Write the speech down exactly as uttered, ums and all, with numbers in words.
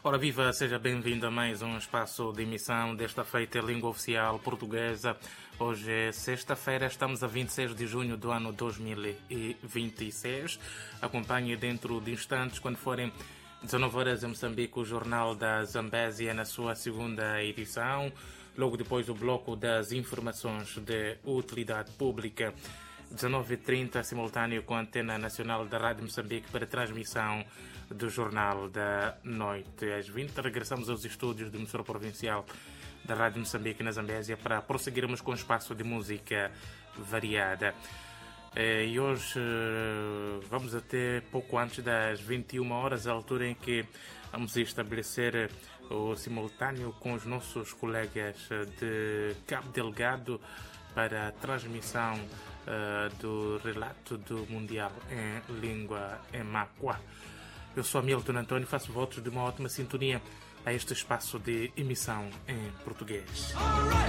Ora viva, seja bem-vindo a mais um espaço de emissão desta feita em língua oficial portuguesa. Hoje é sexta-feira, estamos a vinte e seis de junho do ano dois mil e vinte e seis. Acompanhe dentro de instantes, quando forem dezanove horas em Moçambique, o Jornal da Zambésia na sua segunda edição. Logo depois o bloco das informações de utilidade pública. dezenove e trinta, simultâneo com a Antena Nacional da Rádio Moçambique para transmissão do Jornal da Noite. Às vinte, regressamos aos estúdios do Emissora Provincial da Rádio Moçambique na Zambésia para prosseguirmos com o espaço de música variada. E hoje vamos até pouco antes das vinte e uma horas, a altura em que vamos estabelecer o simultâneo com os nossos colegas de Cabo Delgado para a transmissão uh, do relato do Mundial em língua emakwa. Eu sou Hamilton António e faço votos de uma ótima sintonia a este espaço de emissão em português.